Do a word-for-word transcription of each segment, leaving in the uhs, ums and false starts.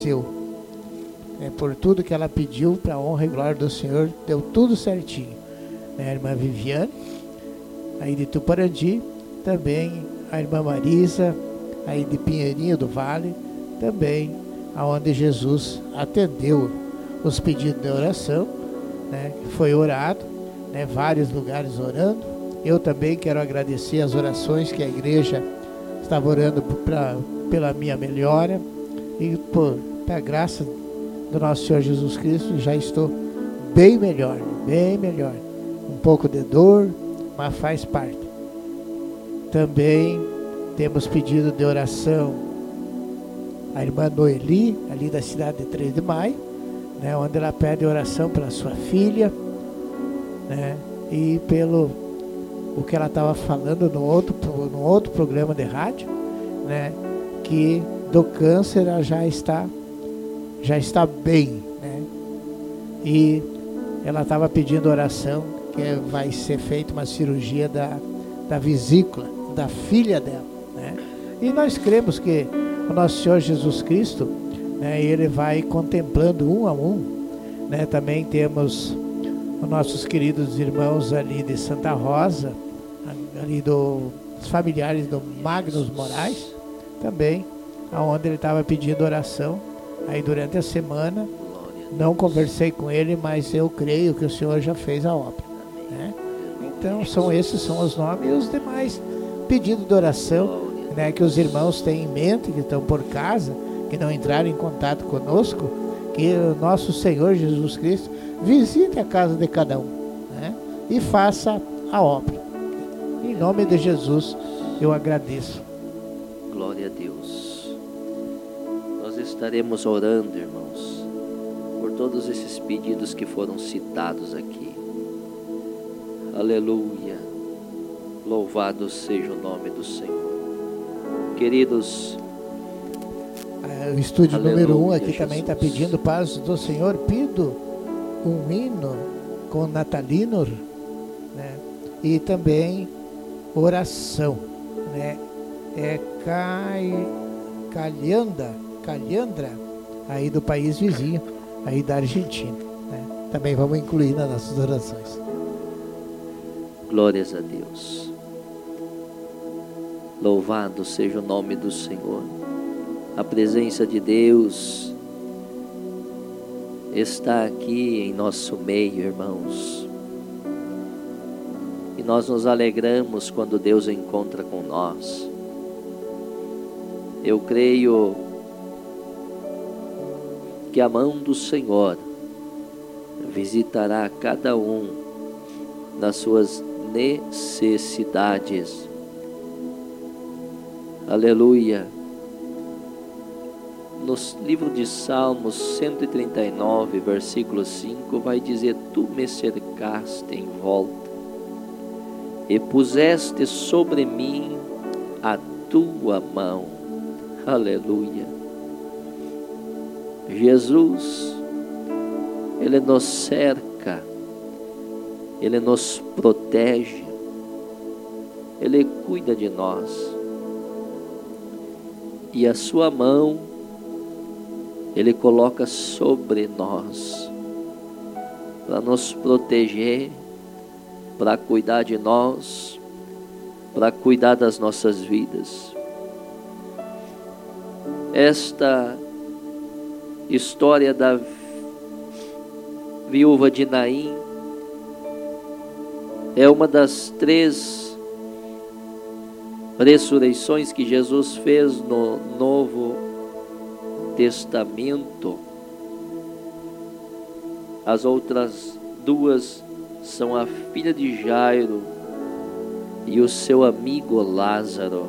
prometeu. É, por tudo que ela pediu, para a honra e glória do Senhor, deu tudo certinho. Né? A irmã Viviane, aí de Tuparandi, também a irmã Marisa, aí de Pinheirinho do Vale, também aonde Jesus atendeu os pedidos de oração, né? Foi orado, né? Vários lugares orando. Eu também quero agradecer as orações que a igreja estava orando pra, pela minha melhora, e por a graça do nosso Senhor Jesus Cristo já estou bem melhor, bem melhor. Um pouco de dor, mas faz parte. Também temos pedido de oração a irmã Noeli, ali da cidade de três de maio, né, onde ela pede oração pela sua filha, né, e pelo o que ela estava falando no outro, no outro programa de rádio, né, que do câncer ela já está, já está bem, né, e ela estava pedindo oração que vai ser feita uma cirurgia da, da vesícula da filha dela, né, e nós cremos que o nosso Senhor Jesus Cristo, né, ele vai contemplando um a um, né. Também temos os nossos queridos irmãos ali de Santa Rosa, ali do, os familiares do Magnus Moraes, também, aonde ele estava pedindo oração, aí durante a semana. Não conversei com ele, mas eu creio que o Senhor já fez a obra, né? Então, são esses são os nomes e os demais pedidos de oração, né, que os irmãos têm em mente, que estão por casa, que não entraram em contato conosco, que o nosso Senhor Jesus Cristo visite a casa de cada um, né, e faça a obra. Em nome de Jesus, eu agradeço. Glória a Deus. Nós estaremos orando, irmãos, por todos esses pedidos que foram citados aqui. Aleluia. Louvado seja o nome do Senhor. Queridos, é, o estúdio aleluia, número um aqui Jesus. também está pedindo paz do Senhor. Pido um hino com natalino, né, e também oração, né, é Cai, Calhanda, Calhandra, aí do país vizinho, aí da Argentina, né? Também vamos incluir nas nossas orações. Glórias a Deus. Louvado seja o nome do Senhor. A presença de Deus está aqui em nosso meio, irmãos. E nós nos alegramos quando Deus encontra com nós. Eu creio que a mão do Senhor visitará cada um nas suas necessidades. Aleluia. No livro de Salmos cento e trinta e nove, versículo cinco, vai dizer: Tu me cercaste em volta e puseste sobre mim a tua mão. Aleluia. Jesus, Ele nos cerca, Ele nos protege, Ele cuida de nós. E a sua mão Ele coloca sobre nós para nos proteger, para cuidar de nós, para cuidar das nossas vidas. Esta história da viúva de Naim é uma das três ressurreições que Jesus fez no Novo Testamento. As outras duas são a filha de Jairo e o seu amigo Lázaro.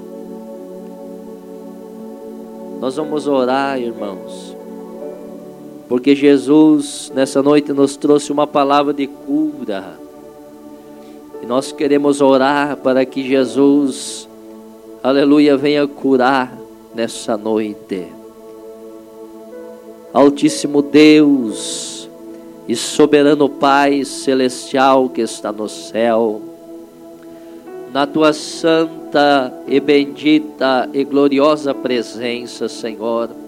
Nós vamos orar, irmãos, porque Jesus nessa noite nos trouxe uma palavra de cura. E nós queremos orar para que Jesus, aleluia, venha curar nessa noite. Altíssimo Deus e soberano Pai celestial que está no céu, na tua santa e bendita e gloriosa presença, Senhor,